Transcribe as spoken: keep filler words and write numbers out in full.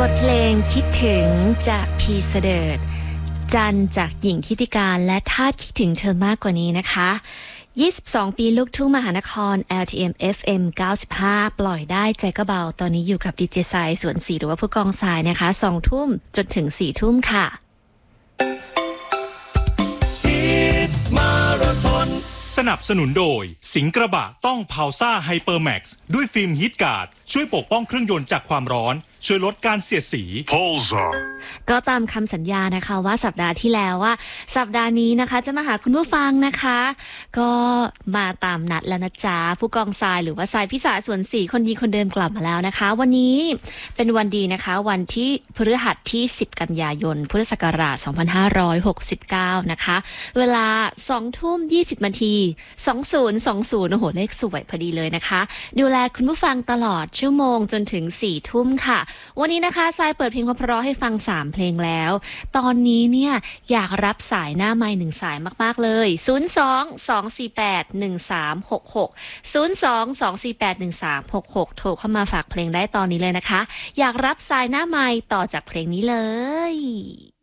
ทเพลงคิดถึงจากพีเสดิร์ดจันจากหญิงทิติการและทาสคิดถึงเธอมากกว่านี้นะคะยี่สิบสองปีลูกทุ่งมหานคร แอล ที เอ็ม เอฟ เอ็ม เก้าสิบห้า ปล่อยได้ใจก็เบาตอนนี้อยู่กับดีเจสายสวนสีหรือว่าผู้กองสายนะคะสองทุ่มจนถึงสี่ทุ่มค่ะสนับสนุนโดยสิงห์กระบะต้องพาวซ่าไฮเปอร์แม็กซ์ด้วยฟิล์มฮีทการ์ดช่วยปกป้องเครื่องยนต์จากความร้อนช่วยลดการเสียดสี Pulsar ก็ตามคำสัญญานะคะว่าสัปดาห์ที่แล้วว่าสัปดาห์นี้นะคะจะมาหาคุณผู้ฟังนะคะก็มาตามนัดแล้วนะจ๊ะผู้กองทรายหรือว่าทรายพิสาส่วนสี่คนดีคนเดิมกลับมาแล้วนะคะวันนี้เป็นวันดีนะคะวันที่พฤหัสที่สิบกันยายนพุทธศักราชสองพันห้าร้อยหกสิบเก้านะคะเวลา สองทุ่มยี่สิบนาทีสองพันยี่สิบโอ้โหเลขสวยพอดีเลยนะคะดูแลคุณผู้ฟังตลอดชั่วโมงจนถึงสี่ทุ่มค่ะวันนี้นะคะทรายเปิดเพลงเพราะๆให้ฟังสามเพลงแล้วตอนนี้เนี่ยอยากรับสายหน้าไมค์หนึ่งสายมากๆเลยศูนย์ สอง สอง สี่ แปด หนึ่ง สาม หก หก ศูนย์ สอง สอง สี่ แปด หนึ่ง สาม หก หกโทรเข้ามาฝากเพลงได้ตอนนี้เลยนะคะอยากรับสายหน้าไมค์ต่อจากเพลงนี้เลย